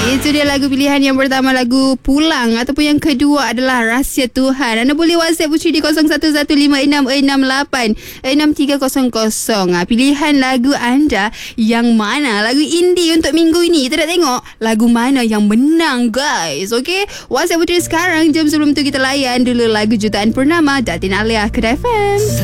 Itu dia lagu pilihan yang pertama, lagu Pulang. Ataupun yang kedua adalah Rahsia Tuhan. Anda boleh WhatsApp Puteri di 0115666300. Pilihan lagu anda yang mana? Lagu indie untuk minggu ini. Kita nak tengok lagu mana yang menang, guys. Okay, WhatsApp Puteri sekarang. Jom sebelum tu kita layan dulu lagu jutaan Purnama Datin Alia Kedai FM.